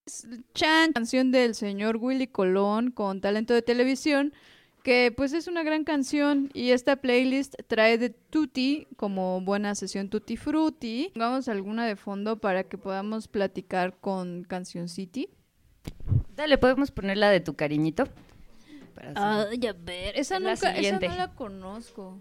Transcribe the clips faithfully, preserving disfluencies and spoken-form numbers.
Chan, canción del señor Willy Colón con talento de televisión, que pues es una gran canción y esta playlist trae de Tutti como buena sesión Tutti Frutti. Pongamos alguna de fondo para que podamos platicar con Canción City. Dale, podemos poner la de Tu Cariñito. Ay, a ver, esa, nunca, esa no la conozco.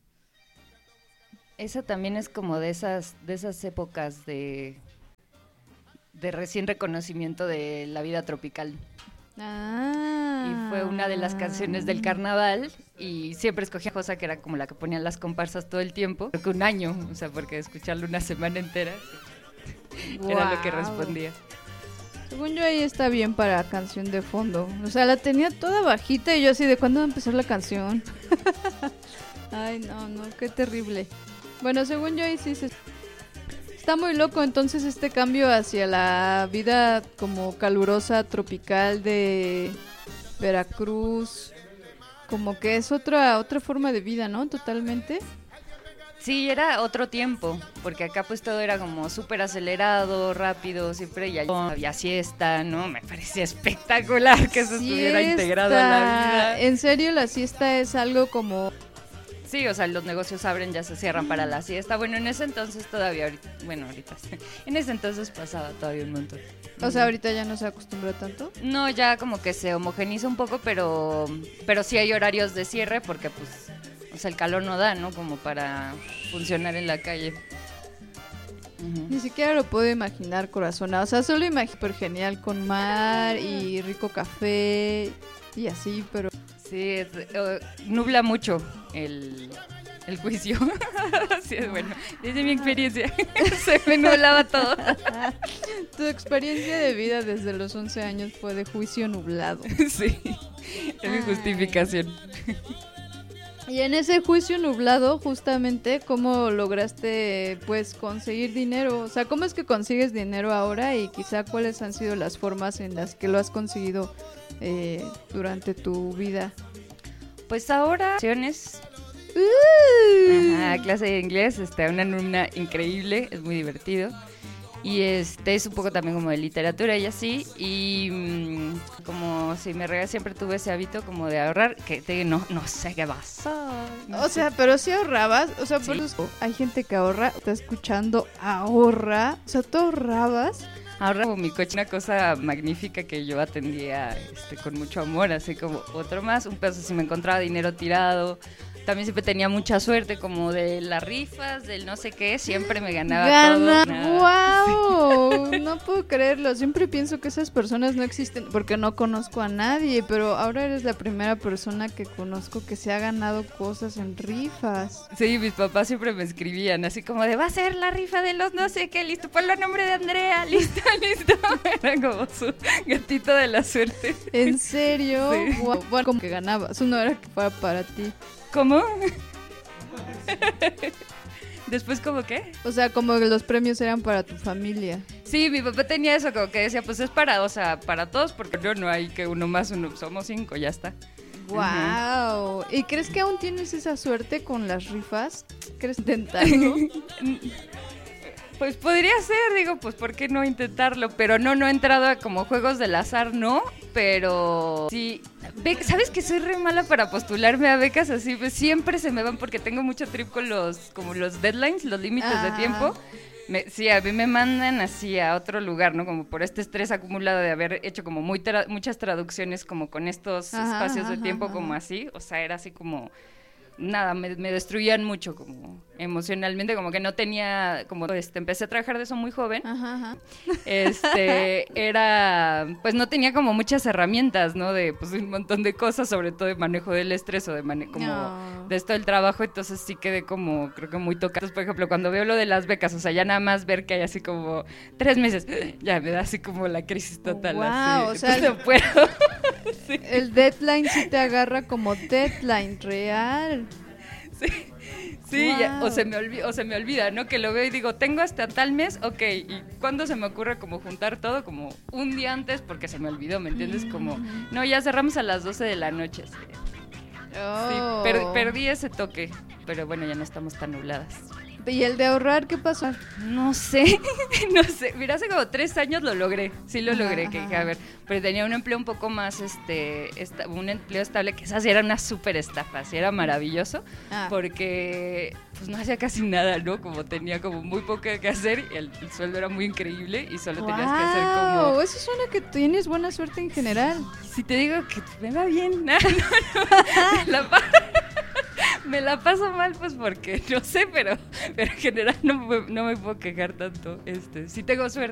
Esa también es como de esas, de esas épocas de, de recién reconocimiento de la vida tropical. Ah. Y fue una de las canciones del carnaval y siempre escogía cosa que era como la que ponían las comparsas todo el tiempo. Creo que un año, o sea, porque escucharlo una semana entera wow. Era lo que respondía. Según yo ahí está bien para canción de fondo. O sea, la tenía toda bajita y yo así de ¿cuándo va a empezar la canción? Ay, no, no, qué terrible. Bueno, según yo ahí sí se... Está muy loco entonces este cambio hacia la vida como calurosa, tropical de Veracruz. Como que es otra otra forma de vida, ¿no? Totalmente. Sí, era otro tiempo, porque acá pues todo era como súper acelerado, rápido, siempre ya había siesta, ¿no? Me parecía espectacular que eso siesta. Estuviera integrado en la vida. En serio, la siesta es algo como... Sí, o sea, los negocios abren, ya se cierran para la siesta. Bueno, en ese entonces todavía, ahorita, bueno, ahorita sí. En ese entonces pasaba todavía un montón. O sea, ahorita ya no se acostumbra tanto. No, ya como que se homogeniza un poco, pero, pero sí hay horarios de cierre porque pues, o sea, el calor no da, ¿no? Como para funcionar en la calle. Uh-huh. Ni siquiera lo puedo imaginar, corazonado. O sea, solo imagino súper genial con mar y rico café y así, pero... Sí, es, uh, nubla mucho el, el juicio. Sí, es bueno. Desde mi experiencia se me nublaba todo. Tu experiencia de vida desde los once años fue de juicio nublado. Sí, es mi justificación. Y en ese juicio nublado, justamente, ¿cómo lograste, pues, conseguir dinero? O sea, ¿cómo es que consigues dinero ahora? Y quizá, ¿cuáles han sido las formas en las que lo has conseguido eh, durante tu vida? Pues ahora, uh. Ajá, clase de inglés, este, una alumna increíble, es muy divertido. Y este es un poco también como de literatura y así. Y mmm, como si me regalé, siempre tuve ese hábito como de ahorrar, que te, no, no sé qué pasa. No o sé. sea, pero si ahorrabas, o sea, sí. Por eso hay gente que ahorra, está escuchando, ahorra, o sea, ¿tú ahorrabas? Ahorra como mi coche, una cosa magnífica que yo atendía este, con mucho amor, así como otro más, un pedazo si me encontraba dinero tirado. También siempre tenía mucha suerte como de las rifas, del no sé qué, siempre me ganaba Gana. todo. ¡Wow! Sí. No puedo creerlo, siempre pienso que esas personas no existen porque no conozco a nadie, pero ahora eres la primera persona que conozco que se ha ganado cosas en rifas. Sí, mis papás siempre me escribían así como de, va a ser la rifa de los no sé qué, listo, ponlo a nombre de Andrea, listo, listo. Era como su gatito de la suerte. ¿En serio? Sí. Wow. Bueno, como que ganabas, no era que fuera para ti. ¿Cómo? ¿Después cómo qué? O sea, como que los premios eran para tu familia. Sí, mi papá tenía eso, como que decía, pues es para, o sea, para todos, porque no, no hay que uno más, uno, somos cinco, ya está. ¡Wow! Uh-huh. ¿Y crees que aún tienes esa suerte con las rifas? ¿Quieres intentarlo? Pues podría ser, digo, pues ¿por qué no intentarlo? Pero no, no he entrado a como juegos del azar, no, pero sí. Be- ¿Sabes que soy re mala para postularme a becas así? Pues siempre se me van porque tengo mucho trip con los, como los deadlines, los límites ah. de tiempo. Me, sí, a mí me mandan así a otro lugar, ¿no? Como por este estrés acumulado de haber hecho como muy tra- muchas traducciones como con estos ajá, espacios ajá, de tiempo ajá. como así. O sea, era así como... Nada, me, me destruían mucho como emocionalmente, como que no tenía, como este, empecé a trabajar de eso muy joven, ajá, ajá. este, era, pues no tenía como muchas herramientas, ¿no? De, pues un montón de cosas, sobre todo de manejo del estrés o de manejo, como, no. de esto del trabajo, entonces sí quedé como, creo que muy tocada. Entonces, por ejemplo, cuando veo lo de las becas, o sea, ya nada más ver que hay así como tres meses, ya me da así como la crisis total, wow, así, o sea, no puedo. Sí. El deadline sí te agarra como deadline real. Sí, sí wow. ya, o, se me olvida, o se me olvida, ¿no? Que lo veo y digo, tengo hasta tal mes, ok, ¿y cuándo se me ocurre como juntar todo? Como un día antes porque se me olvidó, ¿me entiendes? Como, no, ya cerramos a las doce de la noche. Sí, oh. sí per- perdí ese toque, pero bueno, ya no estamos tan nubladas. ¿Y el de ahorrar qué pasó? No sé, no sé. Mira, hace como tres años lo logré. Sí lo Ajá, logré, que ajá. dije, a ver, pero tenía un empleo un poco más, este, esta- un empleo estable, que esas sí era una súper estafa, sí era maravilloso, Ah. porque pues no hacía casi nada, ¿no? Como tenía como muy poco que hacer, y el, el sueldo era muy increíble y solo tenías que hacer Wow, como... eso suena que tienes buena suerte en general. Si te digo que me va bien, no, no, me la pa- me la paso mal, pues porque no sé, pero, pero en general no me, no me puedo quejar tanto. Este, sí tengo suerte.